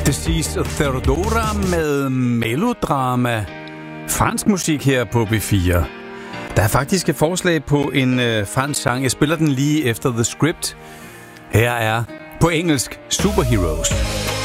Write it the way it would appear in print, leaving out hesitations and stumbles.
Deceased Theodora med melodrama. Fransk musik her på B4. Der er faktisk et forslag på en fransk sang. Jeg spiller den lige efter The Script. Her er på engelsk Superheroes.